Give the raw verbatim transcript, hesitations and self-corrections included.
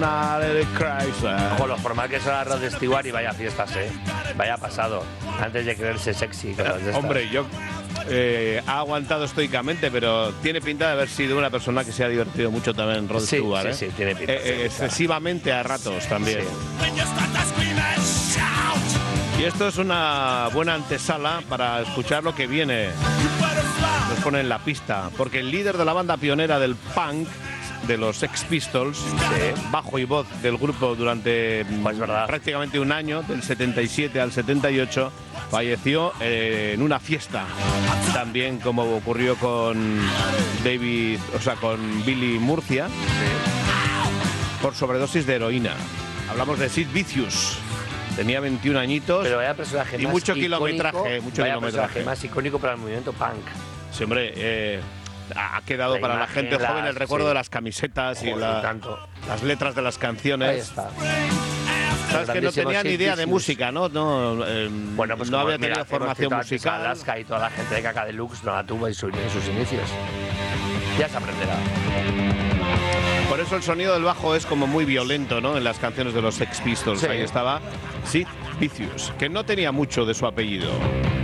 Ojo, los formal que son la Rod Stewart y vaya fiestas, eh. Vaya pasado. Antes de creerse sexy. Con los de Hombre, yo eh, ha aguantado estoicamente, pero tiene pinta de haber sido una persona que se ha divertido mucho también, Rod sí, Stewart. Sí, ¿eh? sí, tiene pinta. Eh, sí, excesivamente claro. a ratos también. Sí. Y esto es una buena antesala para escuchar lo que viene. Nos pone en la pista, porque el líder de la banda pionera del punk, de los Sex Pistols, sí. bajo y voz del grupo durante pues verdad. prácticamente un año, del setenta y siete al setenta y ocho, falleció eh, en una fiesta. También como ocurrió con David, o sea, con Billy Murcia, sí. por sobredosis de heroína. Hablamos de Sid Vicious. Tenía veintiún añitos. Pero vaya personaje y más mucho icónico, kilometraje, mucho vaya kilometraje. personaje más icónico para el movimiento punk. Sí, hombre, eh, ha quedado la para imagen, la gente las, joven el recuerdo sí. de las camisetas Joder, y la, tanto. las letras de las canciones. Ahí está. Sabes que no tenía ni idea de música, ¿no? no eh, bueno, pues no como, había mira, tenido formación musical. Alaska y toda la gente de Caca Deluxe no la tuvo en, su, en sus inicios. Ya se aprenderá. Por eso el sonido del bajo es como muy violento, ¿no? En las canciones de los Sex Pistols. Sí. Ahí estaba Sid Vicious, que no tenía mucho de su apellido.